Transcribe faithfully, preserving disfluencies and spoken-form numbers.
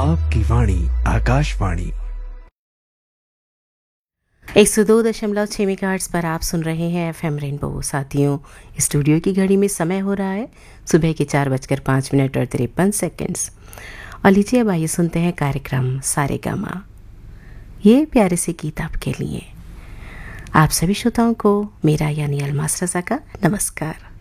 आपकी वाणी आकाशवाणी। एक सौ दो दशमलव छः मेगाहर्ट्ज़ पर आप सुन रहे हैं एफ एम रेनबो। साथियों, स्टूडियो की घड़ी में समय हो रहा है सुबह के चार बजकर पाँच मिनट और तिरपन सेकेंड्स। और लीजिए अब आइए सुनते हैं कार्यक्रम सारेगामा। ये प्यारे से गीत आपके लिए। आप सभी श्रोताओं को मेरा यानी अलमास रज़ा का नमस्कार।